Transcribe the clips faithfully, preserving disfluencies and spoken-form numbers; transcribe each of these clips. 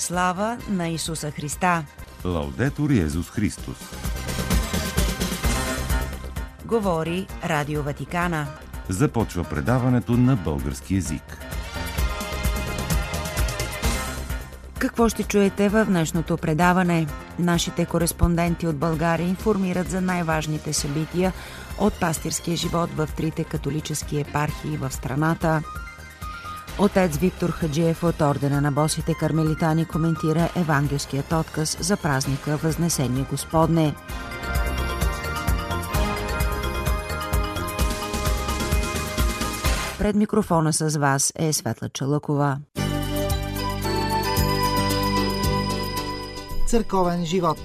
Слава на Исуса Христа! Лаудетур Йезус Христос! Говори Радио Ватикана. Започва предаването на български език. Какво ще чуете в днешното предаване? Нашите кореспонденти от България информират за най-важните събития от пастирския живот в трите католически епархии в страната. Отец Виктор Хаджиев от Ордена на босите кармелитани коментира евангелският отказ за празника Възнесение Господне. Пред микрофона с вас е Светла Чалъкова. Църковен живот.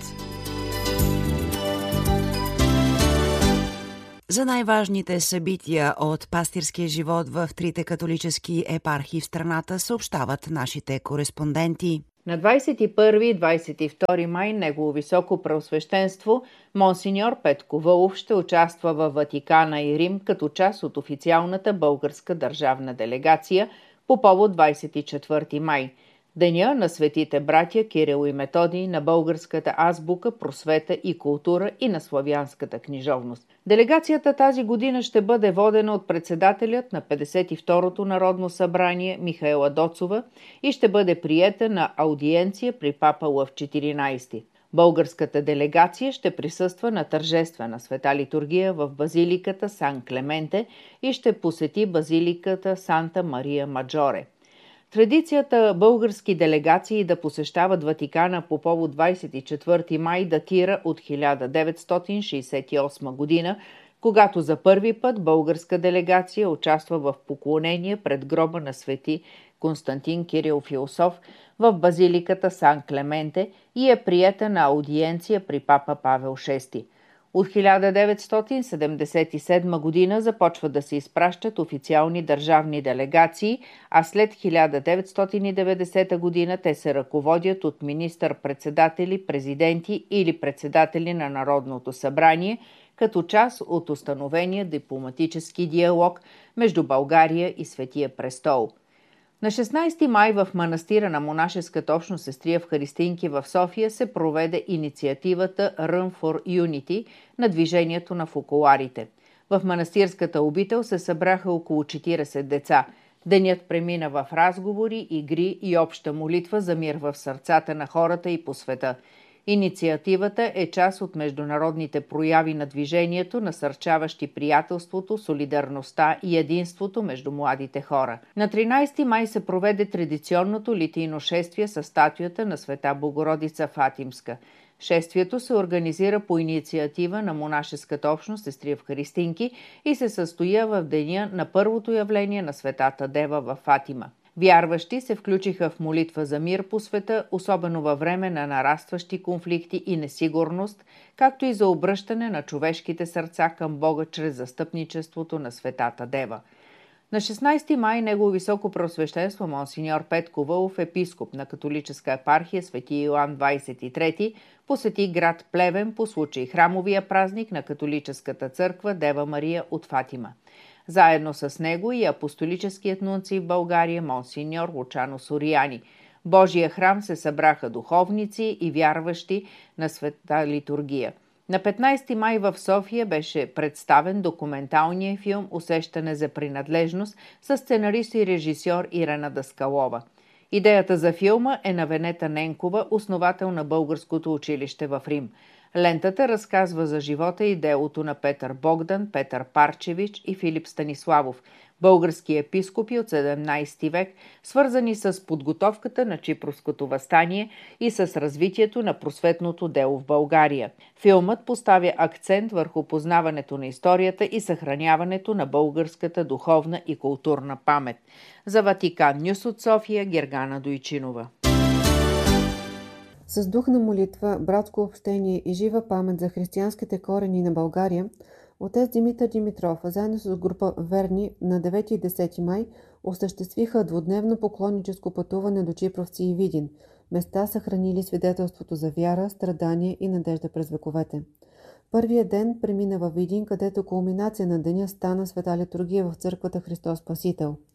За най-важните събития от пастирския живот в трите католически епархии в страната съобщават нашите кореспонденти. На двадесет и първи и двадесет и втори май Негово високо преосвещенство Монсеньор Петко Вълов ще участва във Ватикана и Рим като част от официалната българска държавна делегация по повод двадесет и четвърти май, деня на светите братя Кирил и Методий, на българската азбука, просвета и култура и на славянската книжовност. Делегацията тази година ще бъде водена от председателят на петдесет и второто Народно събрание Михаела Доцова и ще бъде приета на аудиенция при папа Лъв четиринадесети. Българската делегация ще присъства на тържествена света литургия в базиликата Сан Клементе и ще посети базиликата Санта Мария Маджоре. Традицията български делегации да посещават Ватикана по повод двадесет и четвърти май датира от хиляда деветстотин шейсет и осма година, когато за първи път българска делегация участва в поклонение пред гроба на свети Константин Кирил Философ в базиликата Сан Клементе и е приета на аудиенция при папа Павел шести. От хиляда деветстотин седемдесет и седма година започват да се изпращат официални държавни делегации, а след хиляда деветстотин и деветдесета година те се ръководят от министър-председатели, президенти или председатели на Народното събрание, като част от установения дипломатически диалог между България и Светия престол. На шестнадесети май в манастира на монашеската общност Сестри Евхаристийки в София се проведе инициативата Run for Unity на движението на фокуларите. В манастирската обител се събраха около четиридесет деца. Денят премина в разговори, игри и обща молитва за мир в сърцата на хората и по света. Инициативата е част от международните прояви на движението, насърчаващи приятелството, солидарността и единството между младите хора. На тринадесети май се проведе традиционното литийно шествие със статуята на Света Богородица Фатимска. Шествието се организира по инициатива на монашеската общност Сестри Евхаристийки и се състоя в деня на първото явление на Светата Дева във Фатима. Вярващи се включиха в молитва за мир по света, особено във време на нарастващи конфликти и несигурност, както и за обръщане на човешките сърца към Бога чрез застъпничеството на Светата Дева. На шестнадесети май Негово високо преосвещенство Монсеньор Петко Вълов, епископ на католическа епархия Свети Йоан двадесет и трети, посети град Плевен по случай храмовия празник на католическата църква Дева Мария от Фатима. Заедно с него и апостолическият нунций в България Монсеньор Лучано Сориани. В Божия храм се събраха духовници и вярващи на света литургия. На петнадесети май в София беше представен документалният филм «Усещане за принадлежност» с сценарист и режисьор Ирена Даскалова. Идеята за филма е на Венета Ненкова, основател на Българското училище в Рим. Лентата разказва за живота и делото на Петър Богдан, Петър Парчевич и Филип Станиславов, български епископи от седемнадесети век, свързани с подготовката на Чипровското въстание и с развитието на просветното дело в България. Филмът поставя акцент върху познаването на историята и съхраняването на българската духовна и културна памет. За Ватикан Нюс от София, Гергана Дойчинова. С дух на молитва, братско общение и жива памет за християнските корени на България, отец Димитър Димитров, заедно с група верни на девети и десети май осъществиха двудневно поклонническо пътуване до Чипровци и Видин, места съхранили свидетелството за вяра, страдание и надежда през вековете. Първият ден премина във Видин, където кулминация на деня стана света литургия в църквата Христос Спасител.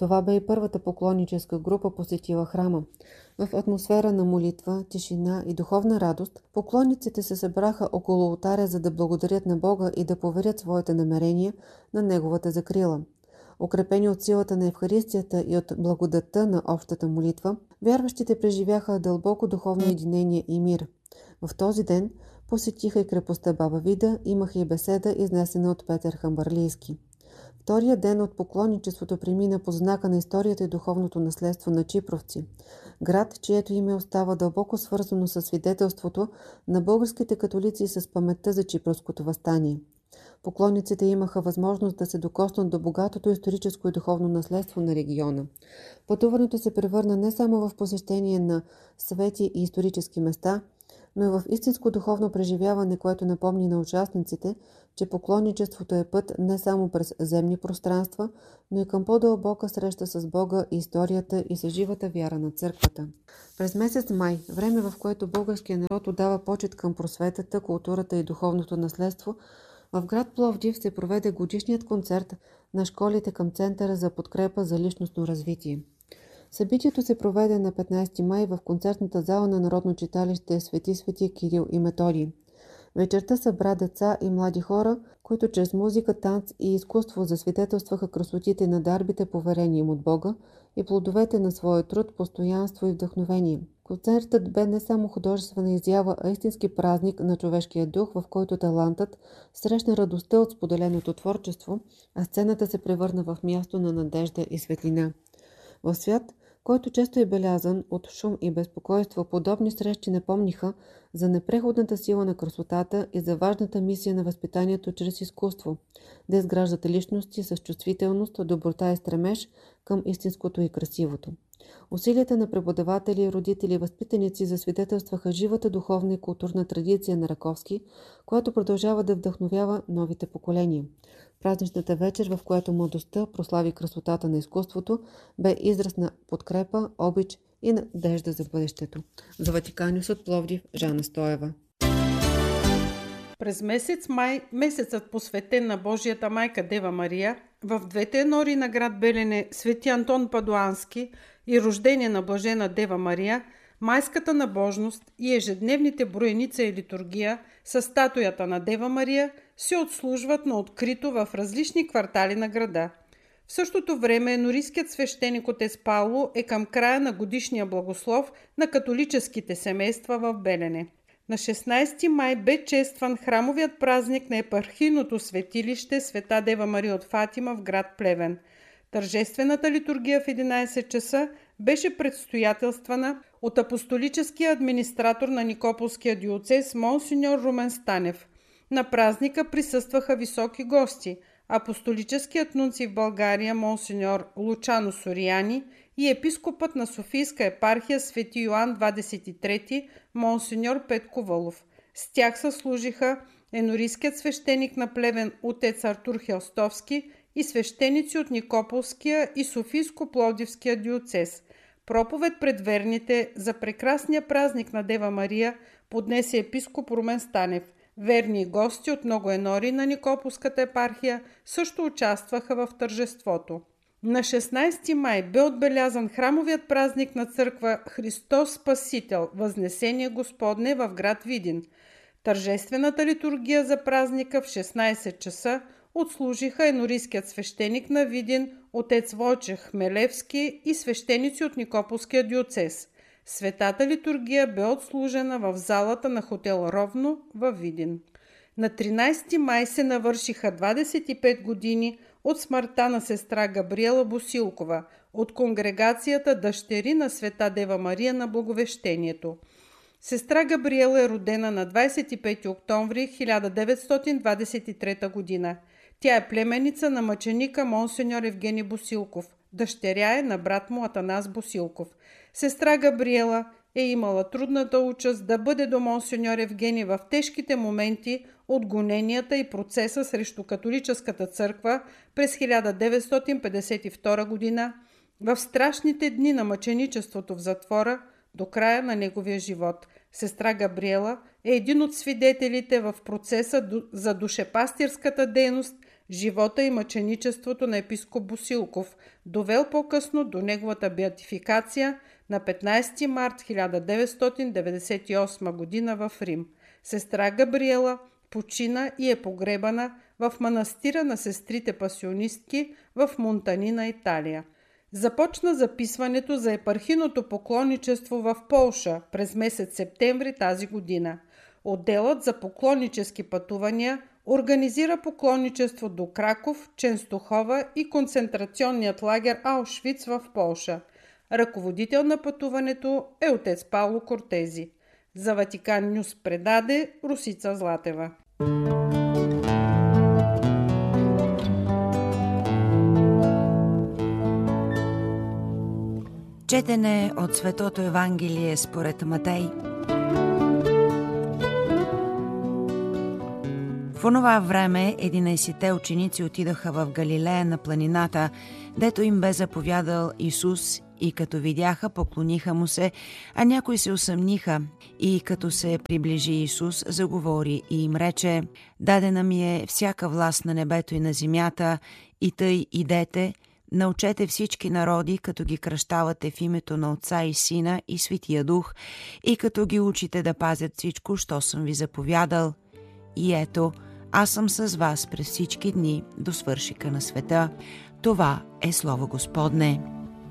Това бе и първата поклонническа група посетила храма. В атмосфера на молитва, тишина и духовна радост, поклонниците се събраха около олтаря, за да благодарят на Бога и да поверят своите намерения на Неговата закрила. Укрепени от силата на Евхаристията и от благодатта на общата молитва, вярващите преживяха дълбоко духовно единение и мир. В този ден посетиха и крепостта Баба Вида, имаха и беседа, изнесена от Петър Хамбарлийски. Втория ден от поклонничеството премина под знака на историята и духовното наследство на Чипровци, град, чието име остава дълбоко свързано с свидетелството на българските католици и с паметта за Чипровското въстание. Поклонниците имаха възможност да се докоснат до богатото историческо и духовно наследство на региона. Пътуването се превърна не само в посещение на свети и исторически места, но и в истинско духовно преживяване, което напомни на участниците, че поклонничеството е път не само през земни пространства, но и към по-дълбока среща с Бога, историята и с живата вяра на църквата. През месец май, време в което българският народ отдава почет към просветата, културата и духовното наследство, в град Пловдив се проведе годишният концерт на школите към Центъра за подкрепа за личностно развитие. Събитието се проведе на петнайсети май в концертната зала на Народно читалище Свети Свети Кирил и Методий. Вечерта събра деца и млади хора, които чрез музика, танц и изкуство засвидетелстваха красотите на дарбите, поверени им от Бога, и плодовете на своя труд, постоянство и вдъхновение. Концертът бе не само художествена изява, а истински празник на човешкия дух, в който талантът срещна радостта от споделеното творчество, а сцената се превърна в място на надежда и светлина. В свят, който често е белязан от шум и безпокойство, подобни срещи напомниха за непреходната сила на красотата и за важната мисия на възпитанието чрез изкуство, да изграждат личности с чувствителност, доброта и стремеж към истинското и красивото. Усилията на преподаватели, родители и възпитаници засвидетелстваха живата духовна и културна традиция на Раковски, която продължава да вдъхновява новите поколения. Празничната вечер, в която младостта прослави красотата на изкуството, бе израз на подкрепа, обич и надежда за бъдещето. За Ватикан Нюс от Пловдив, Жана Стоева. През месец май, месецът посветен на Божията майка Дева Мария, в двете енори на град Белене Свети Антон Падуански и рождение на Блажена Дева Мария, майската набожност и ежедневните броеница и литургия с статуята на Дева Мария се отслужват на открито в различни квартали на града. В същото време енорийският свещеник отец Пауло е към края на годишния благослов на католическите семейства в Белене. На шестнайсети май бе честван храмовият празник на епархийното светилище Света Дева Мария от Фатима в град Плевен. Тържествената литургия в единайсет часа беше предстоятелствана от апостолическия администратор на Никополския диоцез монсеньор Румен Станев. На празника присъстваха високи гости – апостолическият нунций в България монсеньор Лучано Сориани и епископът на Софийска епархия Свети Йоан двадесет и трети монсеньор Петко Вълов. С тях съслужиха енорийският свещеник на Плевен отец Артур Хелстовски и свещеници от Никополския и Софийско-Пловдивския диоцез. Проповед пред верните за прекрасния празник на Дева Мария поднесе епископ Румен Станев. Верни гости от много енори на Никополската епархия също участваха в тържеството. На шестнайсети май бе отбелязан храмовият празник на църква Христос Спасител, Възнесение Господне в град Видин. Тържествената литургия за празника в шестнайсет часа отслужиха енорийският свещеник на Видин отец Войчех Хмелевски и свещеници от Никополския диоцез. Светата литургия бе отслужена в залата на хотел Ровно във Видин. На тринайсети май се навършиха двадесет и пет години от смъртта на сестра Габриела Босилкова от конгрегацията Дъщери на Света Дева Мария на Благовещението. Сестра Габриела е родена на двадесет и пети октомври хиляда деветстотин двадесет и трета година. Тя е племеница на мъченика монсеньор Евгений Босилков. Дъщеря е на брат му Атанас Босилков. Сестра Габриела е имала трудната участ да бъде до монсеньор Евгений в тежките моменти от гоненията и процеса срещу католическата църква през хиляда деветстотин петдесет и втора година, в страшните дни на мъченичеството в затвора до края на неговия живот. Сестра Габриела е един от свидетелите в процеса за душепастирската дейност, живота и мъченичеството на епископ Босилков, довел по-късно до неговата беатификация на петнайсети март хиляда деветстотин деветдесет и осма година в Рим. Сестра Габриела почина и е погребана в манастира на сестрите пасионистки в Монтанина, Италия. Започна записването за епархийното поклонничество в Полша през месец септември тази година. Отделът за поклоннически пътувания организира поклонничество до Краков, Ченстохова и концентрационният лагер Аушвиц в Полша. Ръководител на пътуването е отец Пауло Кортези. За Ватикан Нюс предаде Русица Златева. Четене от Светото Евангелие според Матей. В онова време единайсетте ученици отидоха в Галилея на планината, дето им бе заповядал Исус, и като видяха, поклониха му се, а някои се усъмниха. И като се приближи Исус, заговори и им рече: дадена ми е всяка власт на небето и на земята, и тъй идете, научете всички народи, като ги кръщавате в името на Отца и Сина и Светия Дух, и като ги учите да пазят всичко, що съм ви заповядал. И ето, аз съм с вас през всички дни до свършика на света. Това е Слово Господне.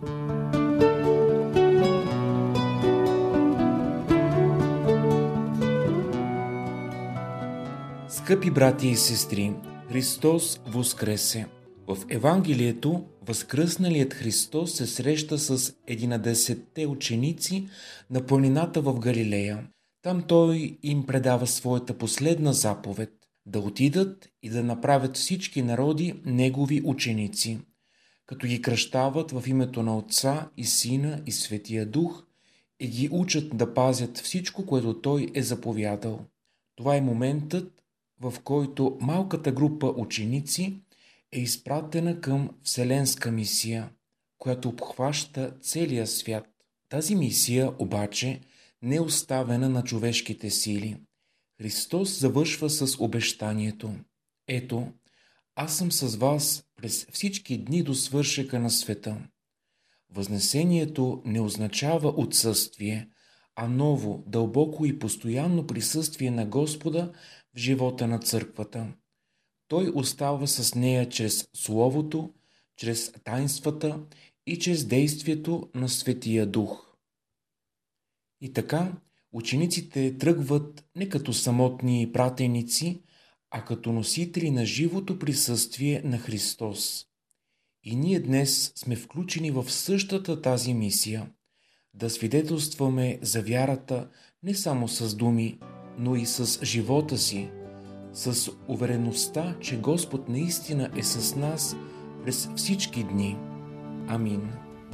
Скъпи братя и сестри, Христос воскресе! В Евангелието възкръсналият Христос се среща с единадесетте ученици на планината в Галилея. Там Той им предава своята последна заповед – да отидат и да направят всички народи Негови ученици, като ги кръщават в името на Отца и Сина и Светия Дух и ги учат да пазят всичко, което Той е заповядал. Това е моментът, в който малката група ученици е изпратена към вселенска мисия, която обхваща целия свят. Тази мисия обаче не е оставена на човешките сили. Христос завършва с обещанието: ето, аз съм с вас през всички дни до свършека на света. Възнесението не означава отсъствие, а ново, дълбоко и постоянно присъствие на Господа в живота на църквата. Той остава с нея чрез Словото, чрез таинствата и чрез действието на Светия Дух. И така, учениците тръгват не като самотни пратеници, а като носители на живото присъствие на Христос. И ние днес сме включени в същата тази мисия – да свидетелстваме за вярата не само с думи, но и с живота си, с увереността, че Господ наистина е с нас през всички дни. Амин.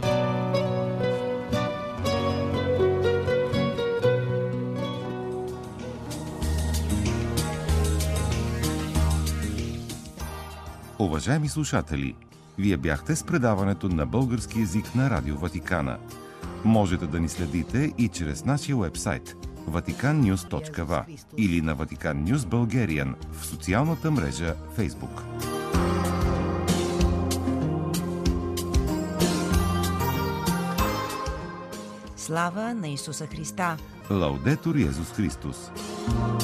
Уважаеми слушатели, вие бяхте с предаването на български език на Радио Ватикана. Можете да ни следите и чрез нашия уебсайт ватикан нюз точка ви ей или на Vatican News Bulgarian в социалната мрежа Facebook. Слава на Исуса Христа! Лаудетур Йезус Христос!